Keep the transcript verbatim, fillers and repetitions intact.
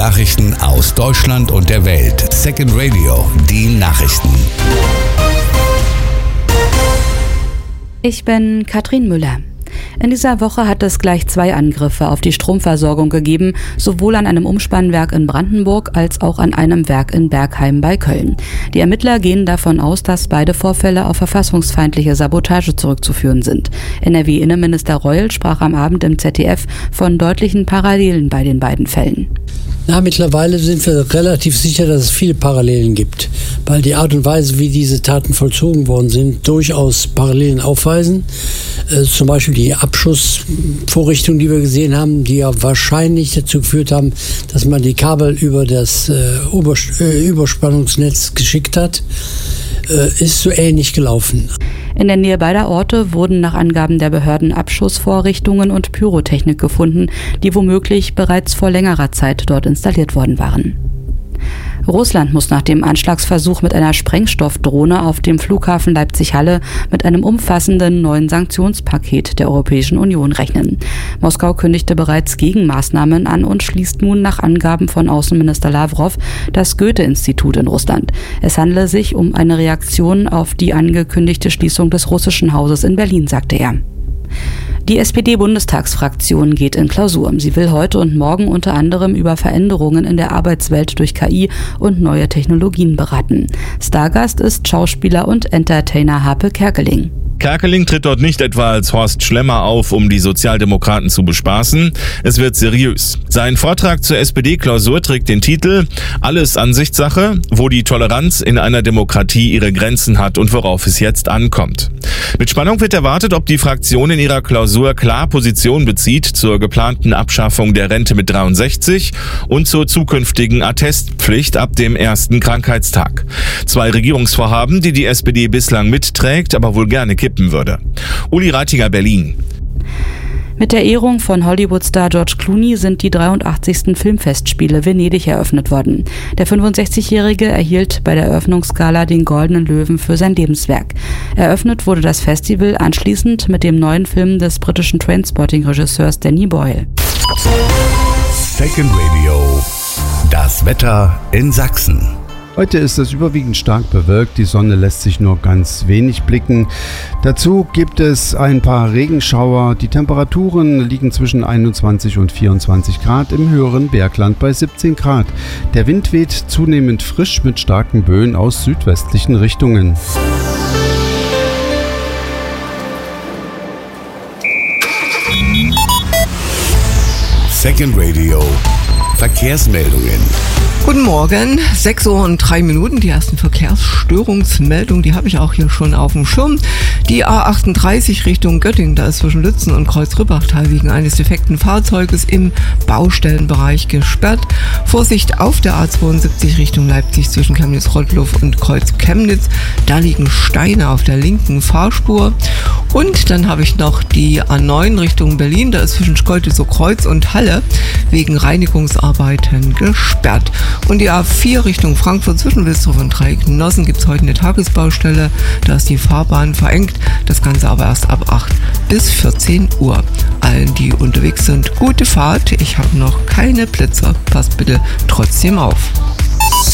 Nachrichten aus Deutschland und der Welt. Second Radio, die Nachrichten. Ich bin Katrin Müller. In dieser Woche hat es gleich zwei Angriffe auf die Stromversorgung gegeben, sowohl an einem Umspannwerk in Brandenburg als auch an einem Werk in Bergheim bei Köln. Die Ermittler gehen davon aus, dass beide Vorfälle auf verfassungsfeindliche Sabotage zurückzuführen sind. N R W-Innenminister Reul sprach am Abend im Z D F von deutlichen Parallelen bei den beiden Fällen. Na, mittlerweile sind wir relativ sicher, dass es viele Parallelen gibt, weil die Art und Weise, wie diese Taten vollzogen worden sind, durchaus Parallelen aufweisen. Äh, zum Beispiel die Abschussvorrichtungen, die wir gesehen haben, die ja wahrscheinlich dazu geführt haben, dass man die Kabel über das äh, Übers- äh, Überspannungsnetz geschickt hat, äh, ist so ähnlich gelaufen. In der Nähe beider Orte wurden nach Angaben der Behörden Abschussvorrichtungen und Pyrotechnik gefunden, die womöglich bereits vor längerer Zeit dort installiert worden waren. Russland muss nach dem Anschlagsversuch mit einer Sprengstoffdrohne auf dem Flughafen Leipzig-Halle mit einem umfassenden neuen Sanktionspaket der Europäischen Union rechnen. Moskau kündigte bereits Gegenmaßnahmen an und schließt nun nach Angaben von Außenminister Lavrov das Goethe-Institut in Russland. Es handle sich um eine Reaktion auf die angekündigte Schließung des russischen Hauses in Berlin, sagte er. Die S P D-Bundestagsfraktion geht in Klausur. Sie will heute und morgen unter anderem über Veränderungen in der Arbeitswelt durch K I und neue Technologien beraten. Stargast ist Schauspieler und Entertainer Harpe Kerkeling. Kerkeling tritt dort nicht etwa als Horst Schlemmer auf, um die Sozialdemokraten zu bespaßen. Es wird seriös. Sein Vortrag zur S P D-Klausur trägt den Titel »Alles Ansichtssache, wo die Toleranz in einer Demokratie ihre Grenzen hat und worauf es jetzt ankommt«. Mit Spannung wird erwartet, ob die Fraktion in ihrer Klausur klar Position bezieht zur geplanten Abschaffung der Rente mit dreiundsechzig und zur zukünftigen Attestpflicht ab dem ersten Krankheitstag. Zwei Regierungsvorhaben, die die S P D bislang mitträgt, aber wohl gerne kippen würde. Uli Reitiger, Berlin. Mit der Ehrung von Hollywood-Star George Clooney sind die dreiundachtzigsten Filmfestspiele Venedig eröffnet worden. Der fünfundsechzigjährige erhielt bei der Eröffnungsgala den Goldenen Löwen für sein Lebenswerk. Eröffnet wurde das Festival anschließend mit dem neuen Film des britischen Trainspotting-Regisseurs Danny Boyle. Second Radio, das Wetter in Sachsen. Heute ist es überwiegend stark bewölkt, die Sonne lässt sich nur ganz wenig blicken. Dazu gibt es ein paar Regenschauer. Die Temperaturen liegen zwischen einundzwanzig und vierundzwanzig Grad, im höheren Bergland bei siebzehn Grad. Der Wind weht zunehmend frisch mit starken Böen aus südwestlichen Richtungen. Second Radio, Verkehrsmeldungen. Guten Morgen, sechs Uhr und drei Minuten. Die ersten Verkehrsstörungsmeldungen, die habe ich auch hier schon auf dem Schirm. Die A achtunddreißig Richtung Göttingen, da ist zwischen Lützen und Kreuz-Rippachtal wegen eines defekten Fahrzeuges im Baustellenbereich gesperrt. Vorsicht auf der A zweiundsiebzig Richtung Leipzig zwischen Chemnitz-Rottluff und Kreuz-Chemnitz. Da liegen Steine auf der linken Fahrspur. Und dann habe ich noch die A neun Richtung Berlin, da ist zwischen Skoltesow-Kreuz und Halle wegen Reinigungsarbeiten gesperrt. Und die A vier Richtung Frankfurt zwischen Wilsdruff und Dreiecknossen gibt es heute eine Tagesbaustelle. Da ist die Fahrbahn verengt. Das Ganze aber erst ab acht bis vierzehn Uhr. Allen, die unterwegs sind, gute Fahrt. Ich habe noch keine Blitzer. Passt bitte trotzdem auf.